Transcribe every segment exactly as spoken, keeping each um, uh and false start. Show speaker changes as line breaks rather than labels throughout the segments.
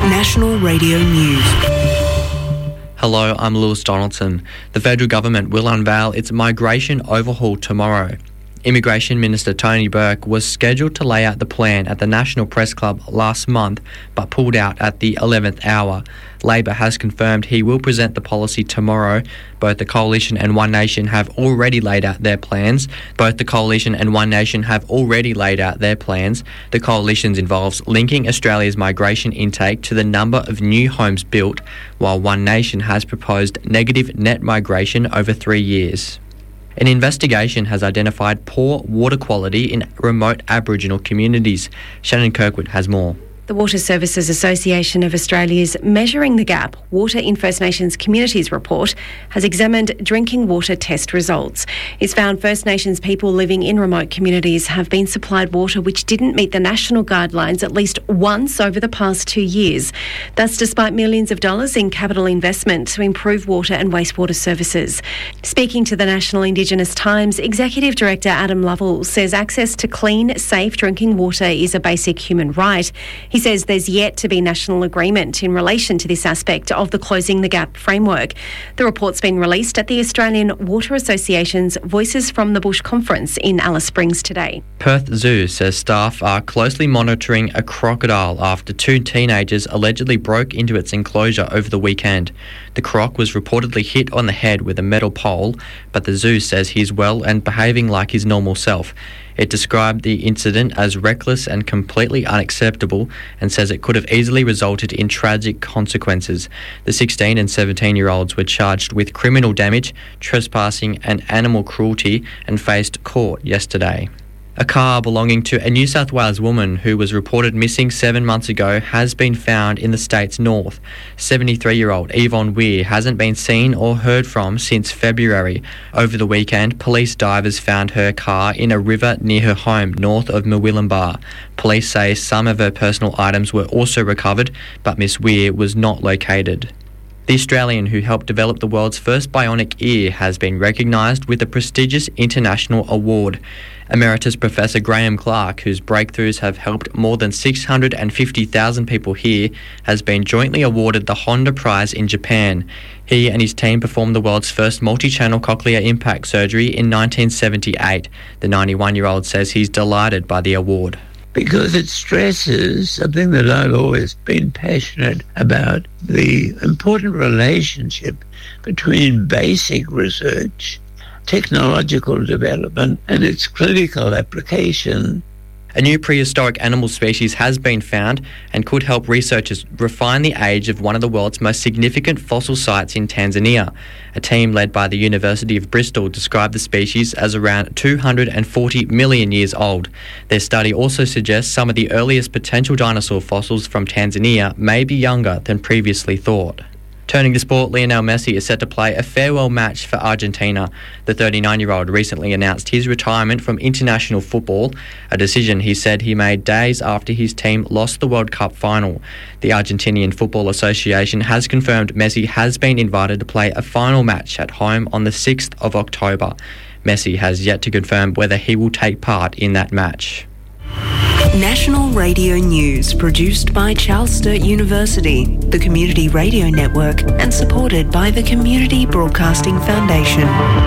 National Radio News.
Hello, I'm Lewis Donaldson. The federal government will unveil its migration overhaul tomorrow. Immigration Minister Tony Burke was scheduled to lay out the plan at the National Press Club last month, but pulled out at the eleventh hour. Labor has confirmed he will present the policy tomorrow. Both the Coalition and One Nation have already laid out their plans. Both the Coalition and One Nation have already laid out their plans. The Coalition's involves linking Australia's migration intake to the number of new homes built, while One Nation has proposed negative net migration over three years. An investigation has identified poor water quality in remote Aboriginal communities. Shannon Kirkwood has more.
The Water Services Association of Australia's Measuring the Gap Water in First Nations Communities report has examined drinking water test results. It's found First Nations people living in remote communities have been supplied water which didn't meet the national guidelines at least once over the past two years. That's despite millions of dollars in capital investment to improve water and wastewater services. Speaking to the National Indigenous Times, Executive Director Adam Lovell says access to clean, safe drinking water is a basic human right. He says there's yet to be national agreement in relation to this aspect of the Closing the Gap framework. The report's been released at the Australian Water Association's Voices from the Bush conference in Alice Springs today.
Perth Zoo says staff are closely monitoring a crocodile after two teenagers allegedly broke into its enclosure over the weekend. The croc was reportedly hit on the head with a metal pole, but the zoo says he's well and behaving like his normal self. It described the incident as reckless and completely unacceptable and says it could have easily resulted in tragic consequences. The sixteen and seventeen-year-olds were charged with criminal damage, trespassing and animal cruelty and faced court yesterday. A car belonging to a New South Wales woman who was reported missing seven months ago has been found in the state's north. seventy-three-year-old Yvonne Weir hasn't been seen or heard from since February. Over the weekend, police divers found her car in a river near her home north of Murwillumbah. Police say some of her personal items were also recovered, but Miss Weir was not located. The Australian who helped develop the world's first bionic ear has been recognised with a prestigious international award. Emeritus Professor Graham Clark, whose breakthroughs have helped more than six hundred fifty thousand people hear, has been jointly awarded the Honda Prize in Japan. He and his team performed the world's first multi-channel cochlear impact surgery in nineteen seventy-eight. The ninety-one-year-old says he's delighted by the award.
Because it stresses something that I've always been passionate about, the important relationship between basic research, technological development, and its clinical application.
A new prehistoric animal species has been found and could help researchers refine the age of one of the world's most significant fossil sites in Tanzania. A team led by the University of Bristol described the species as around two hundred forty million years old. Their study also suggests some of the earliest potential dinosaur fossils from Tanzania may be younger than previously thought. Turning to sport, Lionel Messi is set to play a farewell match for Argentina. The thirty-nine-year-old recently announced his retirement from international football, a decision he said he made days after his team lost the World Cup final. The Argentinian Football Association has confirmed Messi has been invited to play a final match at home on the sixth of October. Messi has yet to confirm whether he will take part in that match.
National Radio News, produced by Charles Sturt University, the Community Radio Network, and supported by the Community Broadcasting Foundation.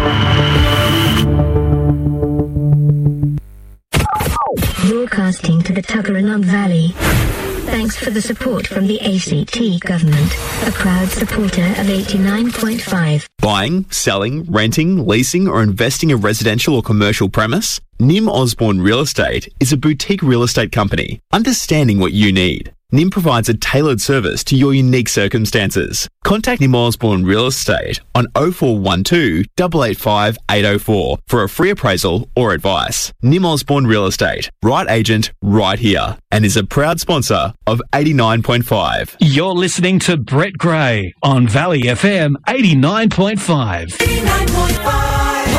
Broadcasting to the Tuggeranong Valley. Thanks for the support from the A C T government, a proud supporter of eighty-nine point five.
Buying, selling, renting, leasing or investing a residential or commercial premise? Nim Osborne Real Estate is a boutique real estate company, understanding what you need. Nim provides a tailored service to your unique circumstances. Contact Nim Osborne Real Estate on oh four one two, eight eight five, eight oh four for a free appraisal or advice. Nim Osborne Real Estate, right agent, right here, and is a proud sponsor of eighty-nine point five.
You're listening to Brett Gray on Valley F M eighty-nine point five.
eighty-nine point five.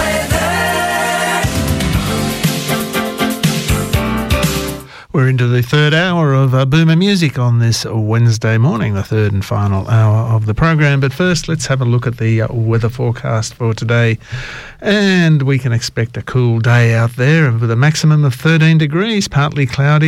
We're into the third hour of uh, Boomer Music on this Wednesday morning, the third and final hour of the program. But first, let's have a look at the uh, weather forecast for today. And we can expect a cool day out there with a maximum of thirteen degrees, partly cloudy,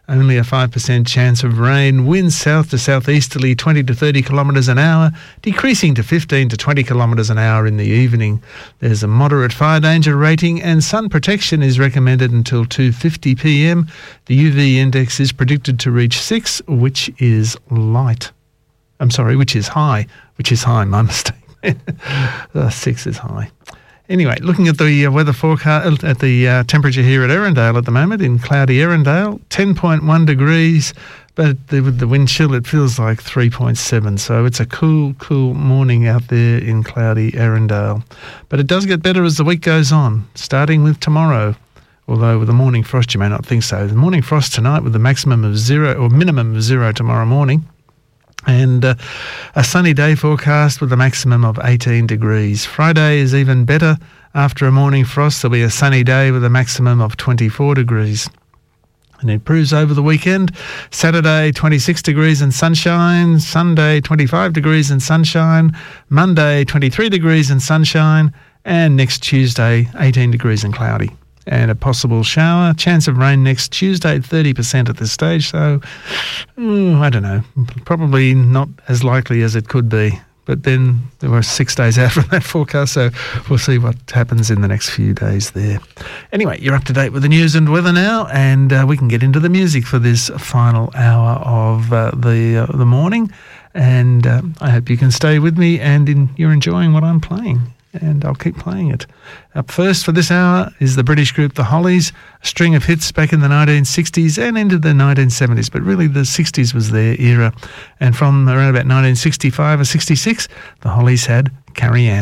only a five percent chance of rain. Winds south to southeasterly twenty to thirty kilometres an hour, decreasing to fifteen to twenty kilometres an hour in the evening. There's a moderate fire danger rating and sun protection is recommended until two fifty p m. The U V index is predicted to reach six, which is light. I'm sorry, which is high, which is high, my mistake. uh, six is high. Anyway, looking at the uh, weather forecast, at the uh, temperature here at Erindale at the moment, in cloudy Erindale, ten point one degrees, but the, with the wind chill it feels like three point seven, so it's a cool, cool morning out there in cloudy Erindale. But it does get better as the week goes on, starting with tomorrow, although with the morning frost you may not think so. The morning frost tonight with a maximum of zero, or minimum of zero tomorrow morning. And uh, a sunny day forecast with a maximum of eighteen degrees. Friday is even better. After a morning frost, there'll be a sunny day with a maximum of twenty-four degrees. And it improves over the weekend. Saturday, twenty-six degrees and sunshine. Sunday, twenty-five degrees and sunshine. Monday, twenty-three degrees and sunshine. And next Tuesday, eighteen degrees and cloudy. And a possible shower. Chance of rain next Tuesday, thirty percent at this stage. So, mm, I don't know. Probably not as likely as it could be. But then there were six days out from that forecast, so we'll see what happens in the next few days there. Anyway, you're up to date with the news and weather now, and uh, we can get into the music for this final hour of uh, the uh, the morning. And uh, I hope you can stay with me and in, you're enjoying what I'm playing. And I'll keep playing it. Up first for this hour is the British group The Hollies, a string of hits back in the nineteen sixties and into the nineteen seventies, but really the sixties was their era. And from around about nineteen sixty-five or sixty-six, The Hollies had Carrie Ann.